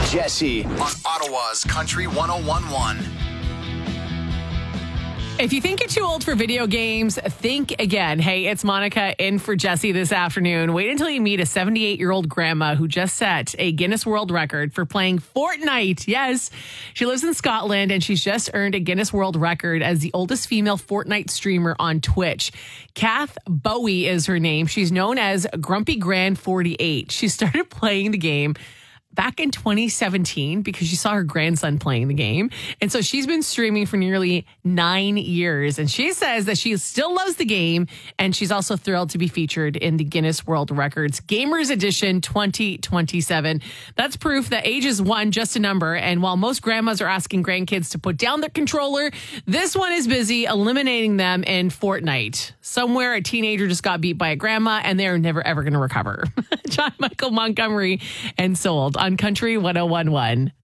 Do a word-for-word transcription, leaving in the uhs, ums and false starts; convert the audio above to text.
Jesse on Ottawa's Country one oh one point one. If you think you're too old for video games, think again. Hey, it's Monica in for Jesse this afternoon. Wait until you meet a seventy-eight-year-old grandma who just set a Guinness World Record for playing Fortnite. Yes, she lives in Scotland and she's just earned a Guinness World Record as the oldest female Fortnite streamer on Twitch. Kath Bowie is her name. She's known as Grumpy Grand forty-eight. She started playing the game back in twenty seventeen because she saw her grandson playing the game. And so she's been streaming for nearly nine years. And she says that she still loves the game. And she's also thrilled to be featured in the Guinness World Records Gamers Edition twenty twenty-seven. That's proof that age is one, just a number. And while most grandmas are asking grandkids to put down their controller, this one is busy eliminating them in Fortnite. Somewhere a teenager just got beat by a grandma and they're never, ever going to recover. John Michael Montgomery and Sold on Country one oh one one.